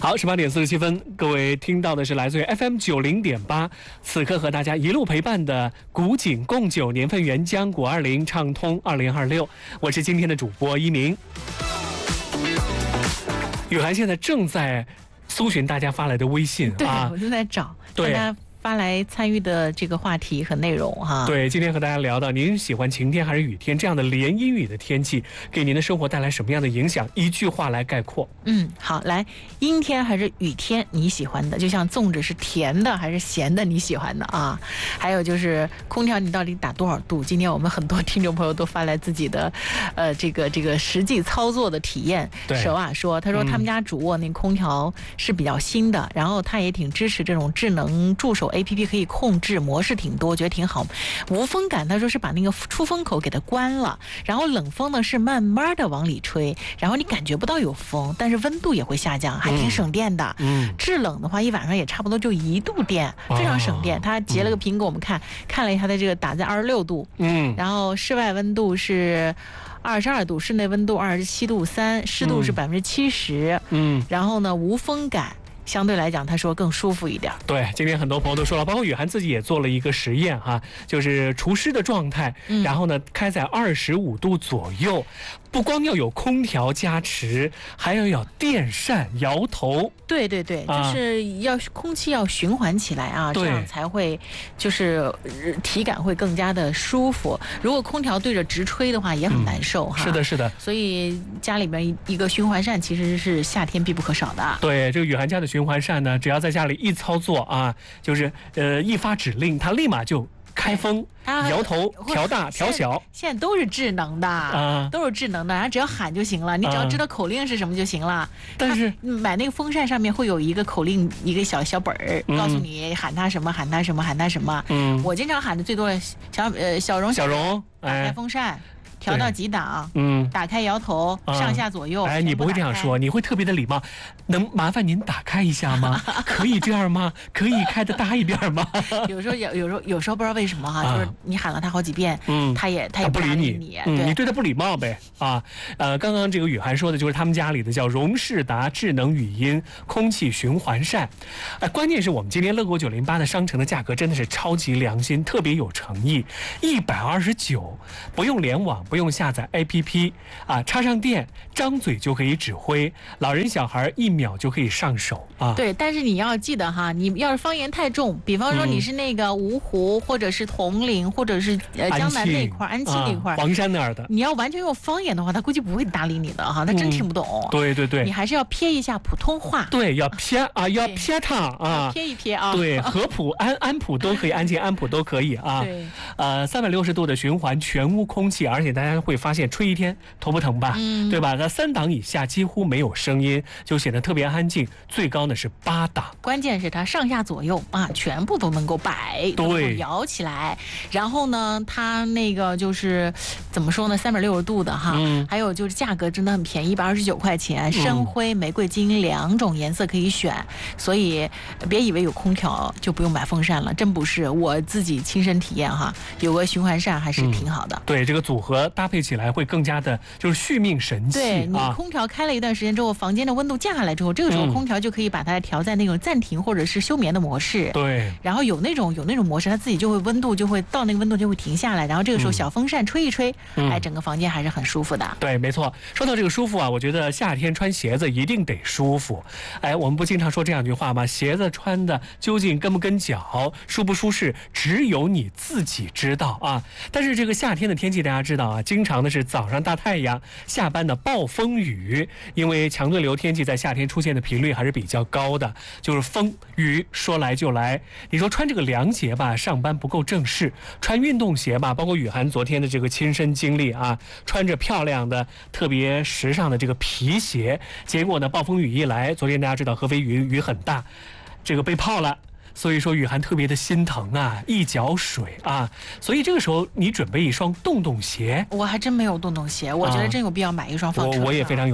好，18:47，各位听到的是来自于 FM 90.8，此刻和大家一路陪伴的古井贡酒年份原浆520畅通2026，我是今天的主播一鸣。雨涵现在正在搜寻大家发来的微信对，我就在找大家发来参与的这个话题和内容哈。 对，今天和大家聊到您喜欢晴天还是雨天，这样的连阴雨的天气给您的生活带来什么样的影响？一句话来概括。 好，来，阴天还是雨天你喜欢的？就像粽子是甜的还是咸的你喜欢的啊？还有就是空调你到底打多少度？今天我们很多听众朋友都发来自己的这个实际操作的体验。手啊说，他说他们家主卧那空调是比较新的，然后他也挺支持这种智能助手 APP 可以控制模式挺多，觉得挺好。无风感他说是把那个出风口给它关了，然后冷风呢是慢慢的往里吹，然后你感觉不到有风，但是温度也会下降，还挺省电的。制冷的话一晚上也差不多就1度电，非常省电。他截了个屏给我们看了一下，他的这个打在26度，然后室外温度是22度，室内温度27度3，湿度是70%，然后呢无风感。相对来讲他说更舒服一点。 对，今天很多朋友都说了，包括雨涵自己也做了一个实验哈，就是除湿的状态，然后呢开在25度左右，不光要有空调加持，还要有电扇摇头。 对，就是要空气要循环起来啊，这样才会就是体感会更加的舒服。如果空调对着直吹的话也很难受哈。 是的。 所以家里边一个循环扇其实是夏天必不可少的。 对，这个雨涵家的循环扇呢，只要在家里一操作啊，就是一发指令，它立马就开风、摇头、调大、调小， 现在都是智能的都是智能的，然后只要喊就行了，你只要知道口令是什么就行了。 但是买那个风扇上面会有一个口令，一个小本儿，告诉你喊它什么，喊它什么，喊它什么。我经常喊的最多的小荣，打开风扇。调到几档，打开摇头，上下左右。 你不会这样说，你会特别的礼貌。能麻烦您打开一下吗？可以这样吗？可以开得大一点吗？ 有时候不知道为什么哈，就是你喊了他好几遍，他也不理你， 你对他不礼貌呗啊。刚刚这个雨涵说的就是他们家里的叫荣仕达智能语音空气循环扇。关键是我们今天乐购908的商城的价格真的是超级良心，特别有诚意，129，不用联网。不用下载 APP 插上电，张嘴就可以指挥，老人小孩1秒就可以上手啊。 对，但是你要记得哈，你要是方言太重，比方说你是那个芜湖或者是铜陵或者是江南那块安徽那块黄山那儿的， 你要完全用方言的话，他估计不会搭理你的哈，他真听不懂。 对，你还是要瞥一下普通话。 对，要瞥要瞥它啊， 瞥一瞥啊。 对，合浦安普都可以，安静安普都可以啊。 对 ，360度的循环全屋空气，而且大家会发现吹一天头不疼吧？对吧？那3档以下几乎没有声音，就显得特别安静。最高呢是8档， 关键是它上下左右全部都能够摆， 对， 摇起来。然后呢，它那个就是怎么说呢，360度的哈，还有就是价格真的很便宜，129块钱，深灰、玫瑰金2种颜色可以选。所以别以为有空调就不用买风扇了，真不是。我自己亲身体验哈，有个循环扇还是挺好的。 对，这个组合搭配起来会更加的就是续命神器。 对，你空调开了一段时间之后，房间的温度降下来之后，这个时候空调就可以把它调在那种暂停或者是休眠的模式。 对， 然后有那种模式，它自己就会温度就会到那个温度就会停下来，然后这个时候小风扇吹一吹，整个房间还是很舒服的。 对，没错。说到这个舒服我觉得夏天穿鞋子一定得舒服。我们不经常说这样一句话吗？鞋子穿的究竟跟不跟脚，舒不舒适，只有你自己知道啊。但是这个夏天的天气大家知道经常的是早上大太阳，下班的暴风雨，因为强对流天气在夏天出现的频率还是比较高的，就是风雨说来就来。你说穿这个凉鞋吧，上班不够正式；穿运动鞋吧，包括雨涵昨天的这个亲身经历穿着漂亮的、特别时尚的这个皮鞋，结果呢，暴风雨一来，昨天大家知道合肥雨很大，这个被泡了。所以说雨涵特别的心疼一脚水所以这个时候你准备一双洞洞鞋。 我还真没有洞洞鞋，我觉得真有必要买一双放车上。 我也非常有必要。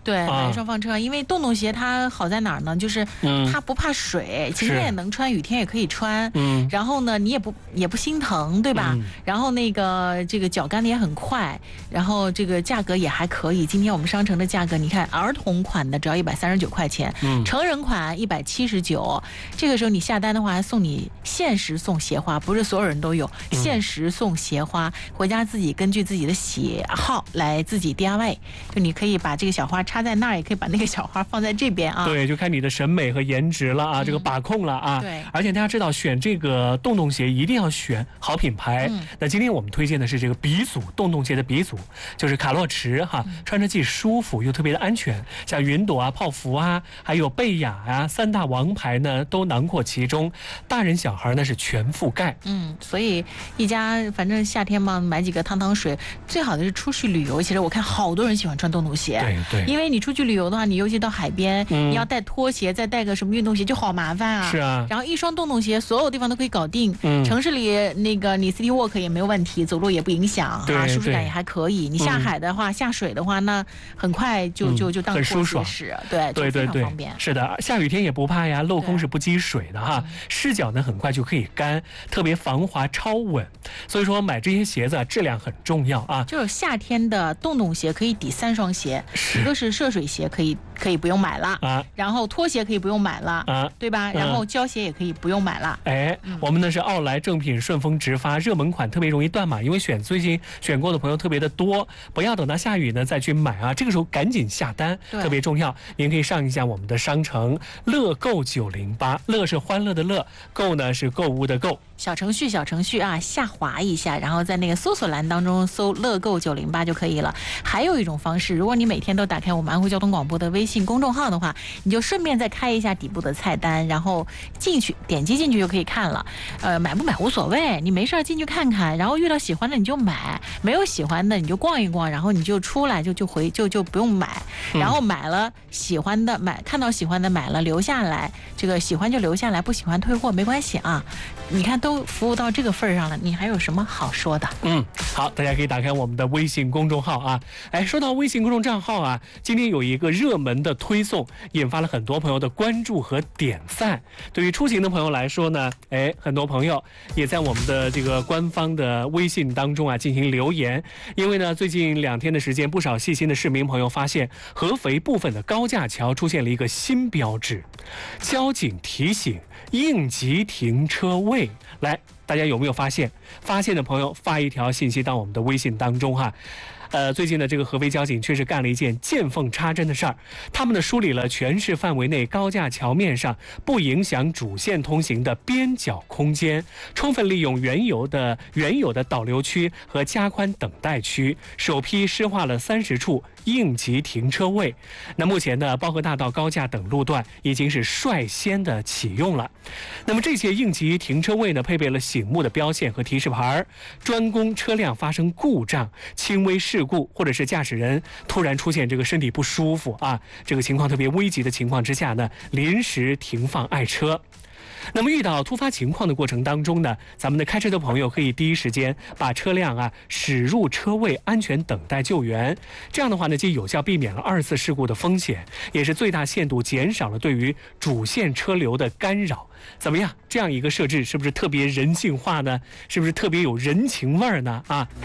对，买一双放车，因为洞洞鞋它好在哪儿呢？就是它不怕水，晴天也能穿，雨天也可以穿。然后呢，你也不心疼，对吧？然后这个脚干的也很快，然后这个价格也还可以。今天我们商城的价格，你看儿童款的只要139块钱，成人款179。这个时候你下单的话，还送你限时送鞋花，不是所有人都有，限时送鞋花，回家自己根据自己的喜好来自己 DIY， 就你可以把这个小花插在那儿，也可以把那个小花放在这边啊。 对，就看你的审美和颜值了啊，这个把控了啊。 对， 而且大家知道，选这个洞洞鞋一定要选好品牌。那今天我们推荐的是这个鼻祖洞洞鞋的鼻祖，就是卡洛驰哈，穿着既舒服又特别的安全。像云朵啊、泡芙啊，还有贝雅啊，3大王牌呢都囊括其中，大人小孩呢是全覆盖。 所以一家反正夏天嘛，买几个汤水，最好的是出去旅游。其实我看好多人喜欢穿洞洞鞋， 对， 因为你出去旅游的话，你尤其到海边，你要带拖鞋，再带个什么运动鞋就好麻烦啊。 是啊， 然后一双洞洞鞋，所有地方都可以搞定。城市里那个你 City Walk 也没有问题，走路也不影响啊，舒适感也还可以。你下海的话，下水的话，那很快就当拖鞋使，对，非常方便。 是的，下雨天也不怕呀，镂空是不积水的哈，湿脚呢很快就可以干，特别防滑超稳。所以说买这些鞋子质量很重要啊。 就是夏天的洞洞鞋可以抵3双鞋，一个是涉水鞋可以不用买了啊，然后拖鞋可以不用买了啊，对吧？然后胶鞋也可以不用买了。 我们呢是奥莱正品顺丰直发热门款，特别容易断码，因为最近选购的朋友特别的多，不要等到下雨呢再去买啊，这个时候赶紧下单，特别重要。您可以上一下我们的商城乐购908，乐是欢乐的乐，购呢是购物的购。 小程序啊，下滑一下，然后在那个搜索栏当中搜乐购908就可以了。还有一种方式，如果你每天都打开我们安徽交通广播的微信公众号的话，你就顺便再开一下底部的菜单，然后点击进去就可以看了。买不买无所谓，你没事进去看看，然后遇到喜欢的你就买，没有喜欢的你就逛一逛，然后你就出来就不用买。然后买了喜欢的看到喜欢的买了留下来，这个喜欢就留下来，不喜欢退货没关系啊。你看都服务到这个份儿上了，你还有什么好说的？ 好，大家可以打开我们的微信公众号啊。说到微信公众账号啊，今天有一个热门的推送，引发了很多朋友的关注和点赞。对于出行的朋友来说呢，很多朋友也在我们的这个官方的微信当中啊进行留言。因为呢，最近2天的时间，不少细心的市民朋友发现，合肥部分的高架桥出现了一个新标志，交警提醒应急停车位。来，大家有没有发现？发现的朋友发一条信息到我们的微信当中哈。最近的这个合肥交警确实干了一件见缝插针的事儿，他们呢梳理了全市范围内高架桥面上不影响主线通行的边角空间，充分利用原有的导流区和加宽等待区，首批施划了30处应急停车位。那目前呢，包河大道高架等路段已经是率先的启用了。那么这些应急停车位呢，配备了醒目的标线和提示牌，专供车辆发生故障、轻微事故或者是驾驶人突然出现这个身体不舒服啊，这个情况特别危急的情况之下呢，临时停放爱车。那么遇到突发情况的过程当中呢，咱们的开车的朋友可以第一时间把车辆驶入车位，安全等待救援。这样的话呢，既有效避免了2次事故的风险，也是最大限度减少了对于主线车流的干扰。怎么样？这样一个设置是不是特别人性化呢？是不是特别有人情味儿呢？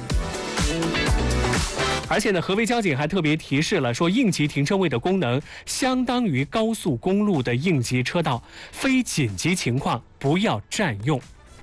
而且呢，合肥交警还特别提示了，说应急停车位的功能相当于高速公路的应急车道，非紧急情况不要占用。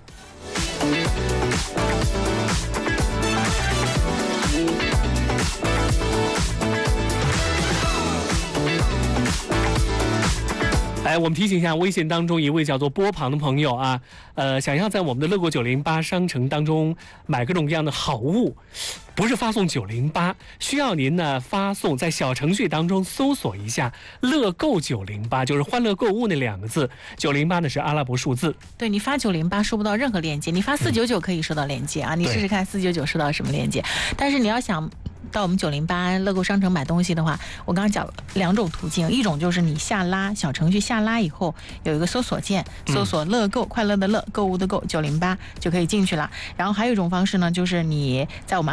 我们提醒一下微信当中一位叫做波旁的朋友啊，想要在我们的乐购908商城当中买各种各样的好物，不是发送908，需要您呢发送在小程序当中搜索一下乐购908，就是欢乐购物那2个字，908呢是阿拉伯数字。 对，你发908收不到任何链接，你发499可以收到链接啊，你试试看499收到什么链接。但是你要想到我们908乐购商城买东西的话，我刚刚讲2种途径，一种就是你下拉小程序下拉以后有一个搜索键，搜索乐购，快乐的乐，购物的购908就可以进去了。然后还有一种方式呢，就是你在我们